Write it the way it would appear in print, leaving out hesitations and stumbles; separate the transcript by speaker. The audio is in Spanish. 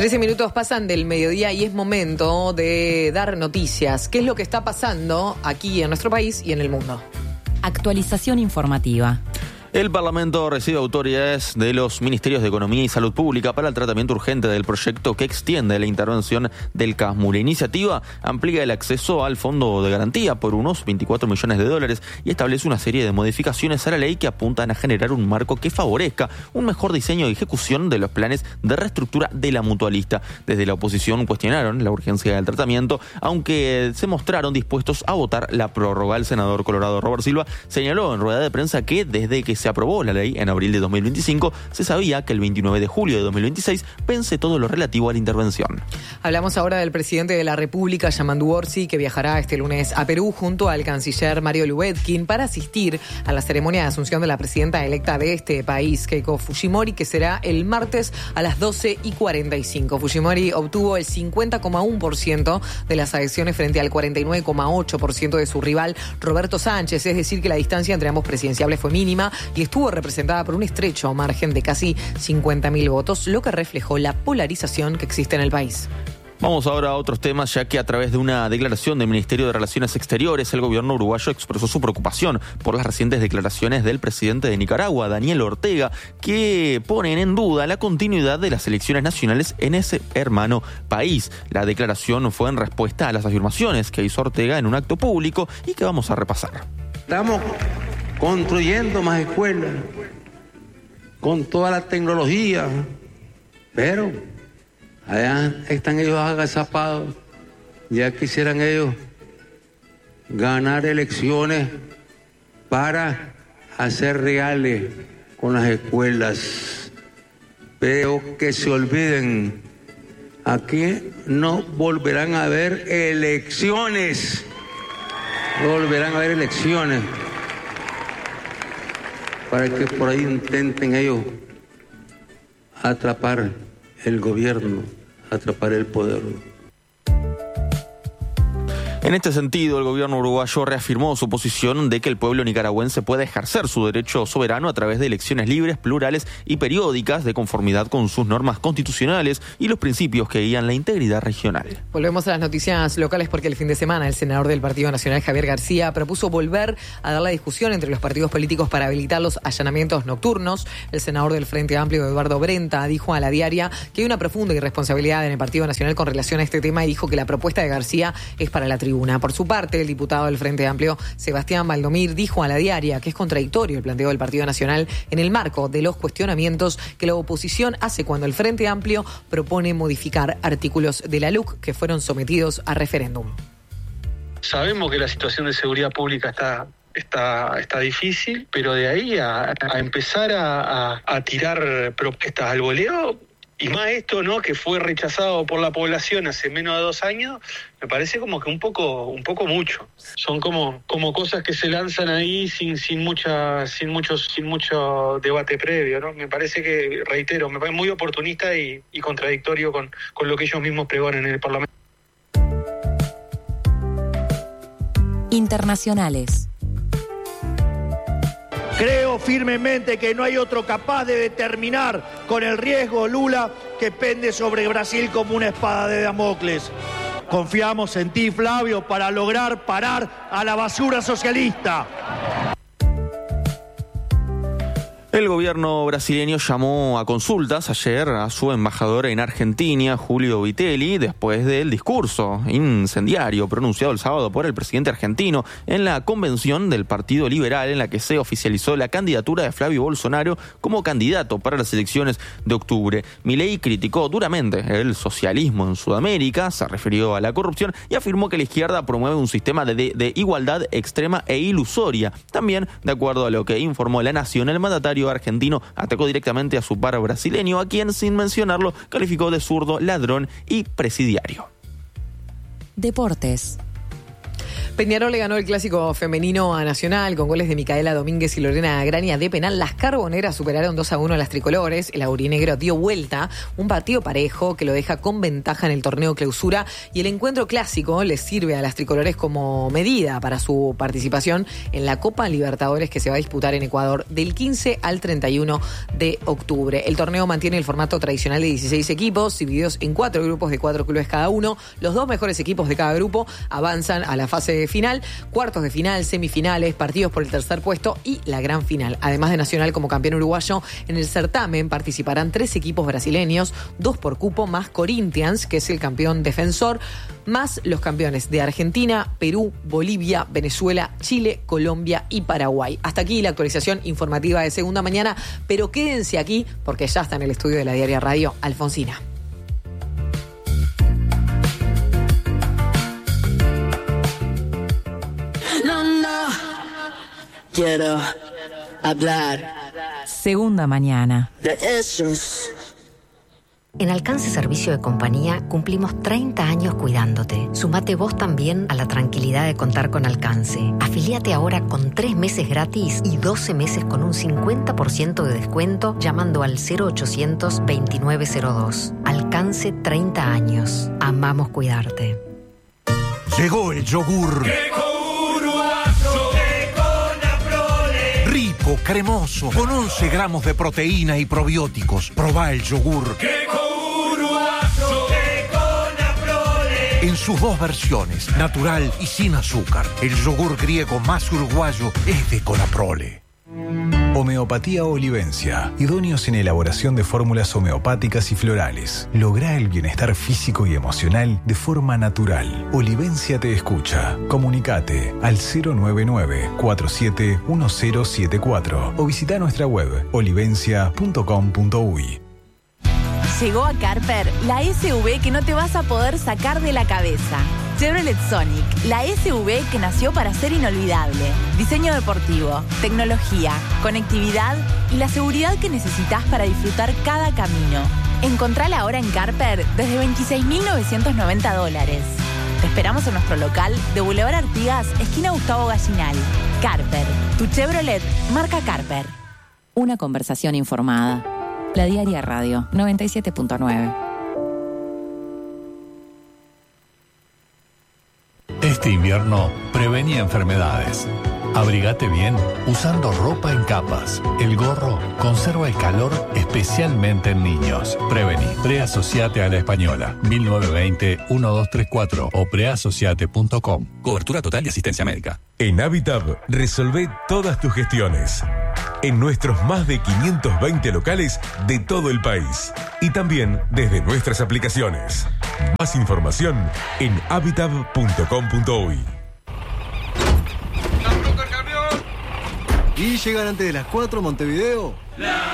Speaker 1: 13 minutos pasan del mediodía y es momento de dar noticias. ¿Qué es lo que está pasando aquí en nuestro país y en el mundo?
Speaker 2: Actualización informativa.
Speaker 3: El Parlamento recibe autoridades de los Ministerios de Economía y Salud Pública para el tratamiento urgente del proyecto que extiende la intervención del CASMU. La iniciativa amplía el acceso al Fondo de Garantía por unos 24 millones de dólares y establece una serie de modificaciones a la ley que apuntan a generar un marco que favorezca un mejor diseño y ejecución de los planes de reestructura de la mutualista. Desde la oposición cuestionaron la urgencia del tratamiento, aunque se mostraron dispuestos a votar la prórroga. El senador colorado Robert Silva señaló en rueda de prensa que desde que se aprobó la ley en abril de 2025, se sabía que el 29 de julio de 2026 vence todo lo relativo a la intervención.
Speaker 1: Hablamos ahora del presidente de la República, Yamandu Orsi, que viajará este lunes a Perú junto al canciller Mario Lubetkin para asistir a la ceremonia de asunción de la presidenta electa de este país, Keiko Fujimori, que será el martes a las 12:45. Fujimori obtuvo el 50,1% de las adhesiones frente al 49,8% de su rival Roberto Sánchez, es decir que la distancia entre ambos presidenciables fue mínima y estuvo representada por un estrecho margen de casi 50.000 votos, lo que reflejó la polarización que existe en el país.
Speaker 3: Vamos ahora a otros temas, ya que a través de una declaración del Ministerio de Relaciones Exteriores, el gobierno uruguayo expresó su preocupación por las recientes declaraciones del presidente de Nicaragua, Daniel Ortega, que ponen en duda la continuidad de las elecciones nacionales en ese hermano país. La declaración fue en respuesta a las afirmaciones que hizo Ortega en un acto público y que vamos a repasar.
Speaker 4: Estamos construyendo más escuelas, con toda la tecnología, pero allá están ellos agazapados. Ya quisieran ellos ganar elecciones para hacer reales con las escuelas. Pero que se olviden, aquí no volverán a haber elecciones. No volverán a haber elecciones. Para que por ahí intenten ellos atrapar el gobierno, atrapar el poder.
Speaker 3: En este sentido, el gobierno uruguayo reafirmó su posición de que el pueblo nicaragüense puede ejercer su derecho soberano a través de elecciones libres, plurales y periódicas de conformidad con sus normas constitucionales y los principios que guían la integridad regional.
Speaker 1: Volvemos a las noticias locales porque el fin de semana el senador del Partido Nacional, Javier García, propuso volver a dar la discusión entre los partidos políticos para habilitar los allanamientos nocturnos. El senador del Frente Amplio, Eduardo Brenta, dijo a La Diaria que hay una profunda irresponsabilidad en el Partido Nacional con relación a este tema y dijo que la propuesta de García es para la tribuna. Por su parte, el diputado del Frente Amplio, Sebastián Valdomir, dijo a La Diaria que es contradictorio el planteo del Partido Nacional en el marco de los cuestionamientos que la oposición hace cuando el Frente Amplio propone modificar artículos de la LUC que fueron sometidos a referéndum.
Speaker 5: Sabemos que la situación de seguridad pública está difícil, pero de ahí a empezar a tirar propuestas al voleo, y más esto, ¿no?, que fue rechazado por la población hace menos de 2 años, me parece como que un poco mucho. Son como cosas que se lanzan ahí sin mucho debate previo, ¿no? Me parece que, reitero, me parece muy oportunista y contradictorio con lo que ellos mismos pregonan en el Parlamento.
Speaker 2: Internacionales.
Speaker 6: Creo firmemente que no hay otro capaz de determinar con el riesgo Lula que pende sobre Brasil como una espada de Damocles. Confiamos en ti, Flavio, para lograr parar a la basura socialista.
Speaker 3: El gobierno brasileño llamó a consultas ayer a su embajador en Argentina, Julio Vitelli, después del discurso incendiario pronunciado el sábado por el presidente argentino en la convención del Partido Liberal, en la que se oficializó la candidatura de Flavio Bolsonaro como candidato para las elecciones de octubre. Milei criticó duramente el socialismo en Sudamérica, se refirió a la corrupción y afirmó que la izquierda promueve un sistema de igualdad extrema e ilusoria. También, de acuerdo a lo que informó La Nación, el mandatario argentino atacó directamente a su par brasileño, a quien, sin mencionarlo, calificó de zurdo, ladrón y presidiario.
Speaker 2: Deportes.
Speaker 1: Peñarol le ganó el clásico femenino a Nacional con goles de Micaela Domínguez y Lorena Grania de penal. Las carboneras superaron 2-1 a las tricolores. El aurinegro dio vuelta, un partido parejo que lo deja con ventaja en el torneo clausura, y el encuentro clásico les sirve a las tricolores como medida para su participación en la Copa Libertadores que se va a disputar en Ecuador del 15 al 31 de octubre. El torneo mantiene el formato tradicional de 16 equipos, divididos en 4 grupos de 4 clubes cada uno. Los 2 mejores equipos de cada grupo avanzan a la fase final, cuartos de final, semifinales, partidos por el tercer puesto y la gran final. Además de Nacional como campeón uruguayo, en el certamen participarán 3 equipos brasileños, 2 por cupo, más Corinthians, que es el campeón defensor, más los campeones de Argentina, Perú, Bolivia, Venezuela, Chile, Colombia y Paraguay. Hasta aquí la actualización informativa de Segunda Mañana, pero quédense aquí porque ya está en el estudio de la Diaria Radio Alfonsina.
Speaker 7: Quiero hablar.
Speaker 2: Segunda Mañana.
Speaker 7: De esos.
Speaker 8: En Alcance Servicio de Compañía cumplimos 30 años cuidándote. Sumate vos también a la tranquilidad de contar con Alcance. Afiliate ahora con 3 meses gratis y 12 meses con un 50% de descuento llamando al 0800 2902. Alcance 30 años. Amamos cuidarte.
Speaker 9: Llegó el yogur. Rico, cremoso, con 11 gramos de proteína y probióticos. Probá el yogur. En sus 2 versiones, natural y sin azúcar. El yogur griego más uruguayo es de Conaprole.
Speaker 10: Homeopatía Olivencia. Idóneos en elaboración de fórmulas homeopáticas y florales. Lográ el bienestar físico y emocional de forma natural. Olivencia te escucha. Comunicate al 099-471074 o visita nuestra web olivencia.com.uy.
Speaker 11: Llegó a Carper la SUV que no te vas a poder sacar de la cabeza. Chevrolet Sonic, la SUV que nació para ser inolvidable. Diseño deportivo, tecnología, conectividad y la seguridad que necesitas para disfrutar cada camino. Encontrala ahora en Carper desde $26.990. Te esperamos en nuestro local de Boulevard Artigas, esquina Gustavo Gallinal. Carper, tu Chevrolet marca Carper.
Speaker 2: Una conversación informada. La Diaria Radio 97.9.
Speaker 12: Este invierno, prevení enfermedades. Abrigate bien usando ropa en capas. El gorro conserva el calor especialmente en niños. Prevení. Preasociate a la Española. 1920-1234 o preasociate.com.
Speaker 13: Cobertura total de asistencia médica.
Speaker 14: En Habitab, resolvé todas tus gestiones. En nuestros más de 520 locales de todo el país. Y también desde nuestras aplicaciones. Más información en habitab.com.uy.
Speaker 15: ¿Y llegar antes de las 4 Montevideo?